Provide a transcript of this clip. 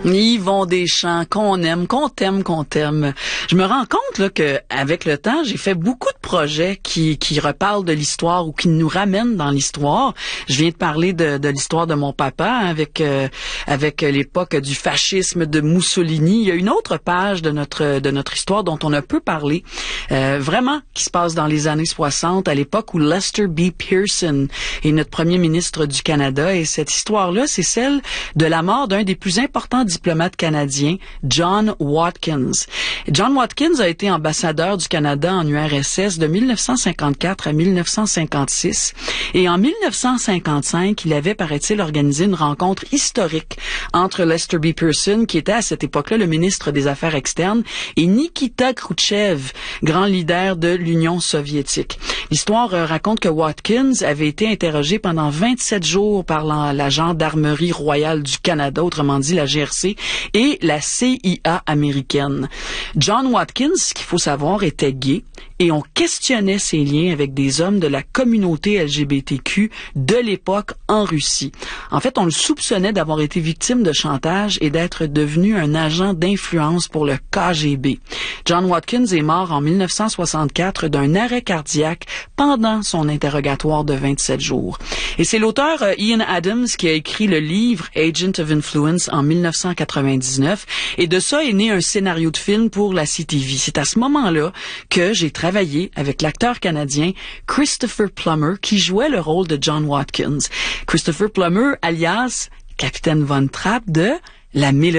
Yvon Deschamps, qu'on aime, qu'on t'aime. Je me rends compte là que avec le temps, j'ai fait beaucoup de projets qui reparlent de l'histoire ou qui nous ramènent dans l'histoire. Je viens de parler de l'histoire de mon papa avec l'époque du fascisme de Mussolini. Il y a une autre page de notre histoire dont on a peu parlé, vraiment qui se passe dans les années 60, à l'époque où Lester B. Pearson est notre premier ministre du Canada. Et cette histoire-là, c'est celle de la mort d'un des plus importants diplomate canadien, John Watkins. John Watkins a été ambassadeur du Canada en URSS de 1954 à 1956 et en 1955, il avait, paraît-il, organisé une rencontre historique entre Lester B. Pearson, qui était à cette époque-là le ministre des Affaires externes, et Nikita Khrouchtchev, grand leader de l'Union soviétique. L'histoire raconte que Watkins avait été interrogé pendant 27 jours par la Gendarmerie royale du Canada, autrement dit la GRC, et la CIA américaine. John Watkins, ce qu'il faut savoir, était gay et on questionnait ses liens avec des hommes de la communauté LGBTQ de l'époque en Russie. En fait, on le soupçonnait d'avoir été victime de chantage et d'être devenu un agent d'influence pour le KGB. John Watkins est mort en 1964 d'un arrêt cardiaque pendant son interrogatoire de 27 jours. Et c'est l'auteur Ian Adams qui a écrit le livre Agent of Influence en 1999 et de ça est né un scénario de film pour la CTV. C'est à ce moment-là que j'ai travaillé avec l'acteur canadien Christopher Plummer qui jouait le rôle de John Watkins. Christopher Plummer alias Capitaine Von Trapp de La Mélodie.